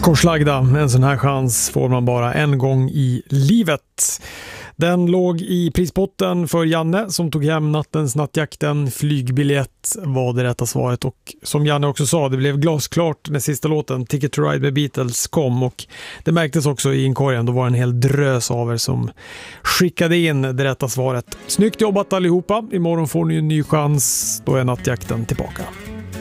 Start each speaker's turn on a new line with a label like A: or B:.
A: Korslagda, en sån här chans får man bara en gång i livet. Den låg i prispotten för Janne som tog hem nattens nattjakten. Flygbiljett var det rätta svaret, och som Janne också sa, det blev glasklart när sista låten Ticket to Ride med Beatles kom, och det märktes också i inkorgen. Då var en hel drös av er som skickade in det rätta svaret. Snyggt jobbat allihopa. Imorgon får ni en ny chans. Då är nattjakten tillbaka.